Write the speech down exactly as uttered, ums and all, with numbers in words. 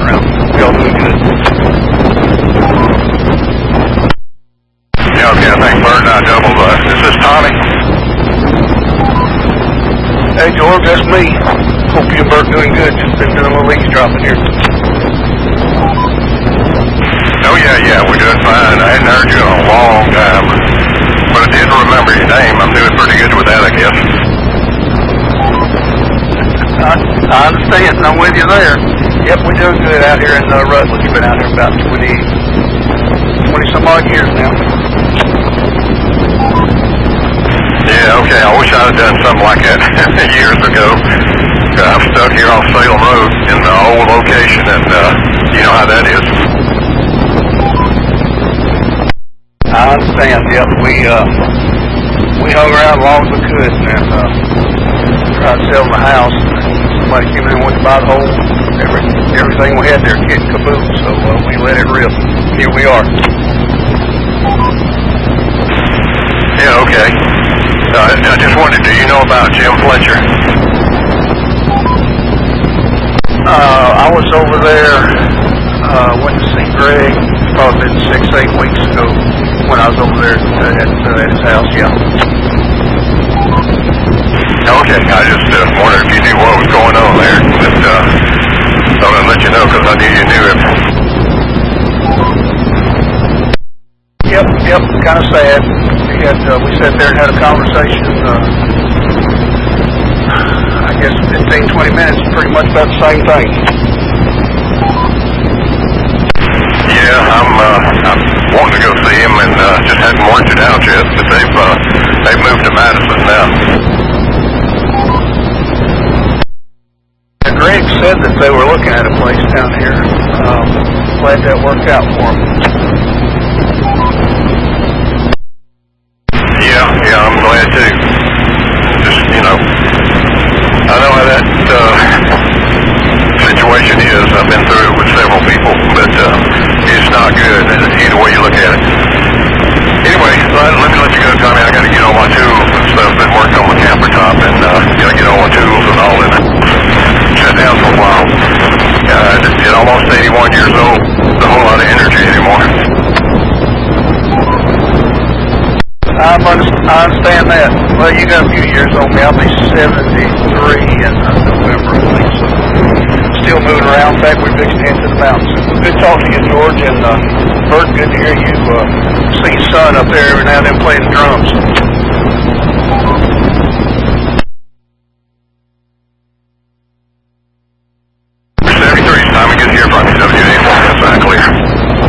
around. We all doing good. Yeah, okay, I think Bert and I doubled. Uh, is this Tommy? Hey, George, that's me. Hope you and Bert doing good. Just been doing a little eavesdropping here. Oh, yeah, yeah, we're doing fine. I hadn't heard you in a long time. But I did remember your name. I'm doing pretty good with that, I guess. I, I understand. I'm with you there. Yep, we're doing good out here in uh, Rutledge. We've been out here about twenty, twenty some odd years now. Yeah, okay. I wish I had done something like that years ago. Uh, I'm stuck here off Salem Road in the old location, and uh, you know how that is. I understand. Yep, we uh, we hung around as long as we could, and uh, tried to sell the house. Somebody came in and went to buy the whole every, everything we had there, kit and caboodle. So uh, we let it rip. Here we are. Yeah, okay. Uh, I just wondered, do you know about Jim Fletcher? Uh, I was over there, uh, went to see Greg, it's probably been six, eight weeks ago when I was over there at, uh, at his house, yeah. Okay, I just uh, wondered if you knew what was going on there, but uh, thought I'd let you know because I knew you knew him. Yep, yep, kind of sad. We had, uh, we sat there and had a conversation, uh, I guess fifteen, twenty minutes, pretty much about the same thing. Yeah, I'm, uh, I'm wanting to go see him and uh, just hadn't worked it out yet, but they've, uh, they've moved to Madison now. And Greg said that they were looking at a place down here. Um, glad that worked out for them. Yeah, yeah, I'm glad too. Just, you know, I know how that uh, situation is. I've been through it with several people, but uh, it's not good either way you look at it. Anyway, let, let me let you go, Tommy. I got to get all my tools and stuff. Been working on my camper top and uh, got to get all my tools and all in it. Shut down for a while. Uh, just get almost eighty-one years old. There's a whole lot of energy anymore. I understand that. Well, you got a few years on me. I'll be seventy-three in uh, November, I think. So still moving around. In fact, we're fixing to head to the mountains. Good talking to you, George. And uh, Bert, good to hear you uh, see your son up there every now and then playing the drums.